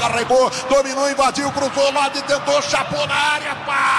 carregou, dominou, invadiu, cruzou lá e tentou, chapou na área,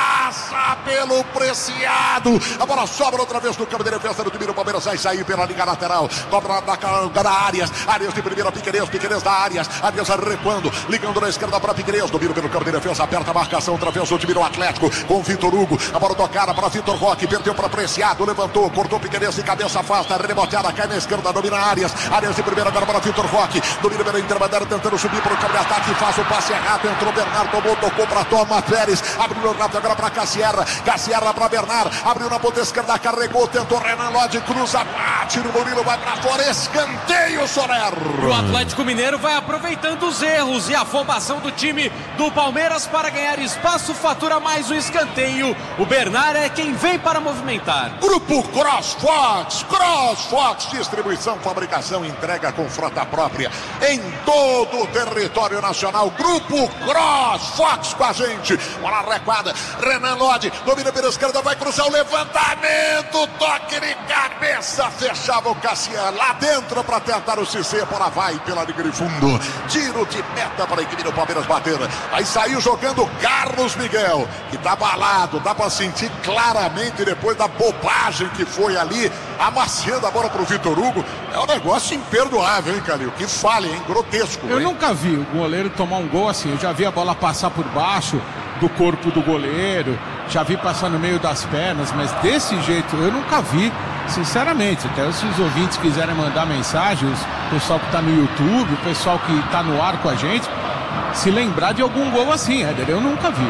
passa pelo Preciado. A bola sobra outra vez no campo de defesa do time do Palmeiras, vai sair pela liga lateral, cobra da Arias de primeira, Piquerez da Arias recuando, ligando na esquerda para Piquerez, domina pelo campo de defesa, aperta a marcação, outra vez o time do Atlético, com Vitor Hugo, a bola tocada para Vitor Roque, perdeu para Preciado, levantou, cortou Piquerez de cabeça, afasta, reboteada, cai na esquerda, domina Arias de primeira, agora para Vitor Roque, domina pela intermediária, tentando subir para o campo de ataque, faz o passe errado, entrou Bernardo, tomou, tocou para Thomas Pérez, abriu rápido agora para Cassierra para Bernard, abriu na ponta esquerda, carregou, tentou Renan Lodge, cruza, bate no Murilo, vai para fora, escanteio, Soler. O Atlético Mineiro vai aproveitando os erros e a afobação do time do Palmeiras para ganhar espaço, fatura mais um escanteio. O Bernard é quem vem para movimentar. Grupo CrossFox, distribuição, fabricação, entrega com frota própria em todo o território nacional. Grupo CrossFox com a gente. Bola recuada, Renan Lodge, domina pela esquerda, vai cruzar o levantamento, toque de cabeça, fechava o Cassian lá dentro para tentar o Cissé, bola vai pela linha de fundo, tiro de meta para a equipe do Palmeiras bater. Aí saiu jogando Carlos Miguel, que tá abalado, dá para sentir claramente depois da bobagem que foi ali, amaciando a bola pro Vitor Hugo. É um negócio imperdoável, hein, Calil? Que falha, hein? Grotesco. Eu nunca vi o goleiro tomar um gol assim. Eu já vi a bola passar por baixo do corpo do goleiro, já vi passar no meio das pernas, mas desse jeito eu nunca vi, sinceramente. Até se os ouvintes quiserem mandar mensagens, o pessoal que tá no YouTube, o pessoal que tá no ar com a gente, se lembrar de algum gol assim, Éder, eu nunca vi.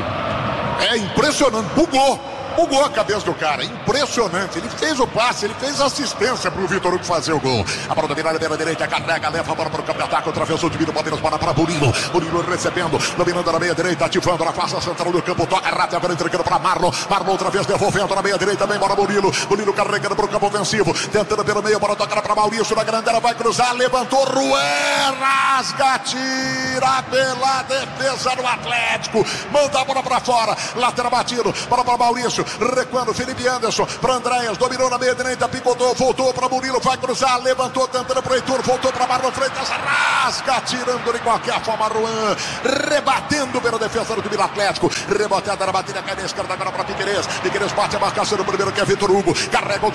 É impressionante, bugou a cabeça do cara, impressionante. Ele fez o passe, ele fez assistência pro Vitor Hugo fazer o gol. A bola dominada pela direita, carrega, leva a bola para o campo de ataque, outra vez o time do Palmeiras para Murilo recebendo, dominando na meia direita, ativando na face central do campo, toca rápido, agora entregando para Marlon outra vez devolvendo na meia direita, vem embora Murilo carregando para o campo ofensivo, tentando pelo meio, bola tocar para Maurício, na grande área vai cruzar, levantou, Ruan, rasga, tira pela defesa do Atlético, manda a bola para fora, lateral batido, bola para Maurício, recuando, Felipe Anderson para Andréas, dominou na meia direita, picotou, voltou para Murilo, vai cruzar, levantou, tentando para o Heitor, voltou para Marlon Freitas, rasga, tirando de qualquer forma Ruan, rebatendo pela defesa do time do Atlético, reboteada na batida, cai na esquerda agora para Piquerez bate a marcação do primeiro que é Vitor Hugo, carrega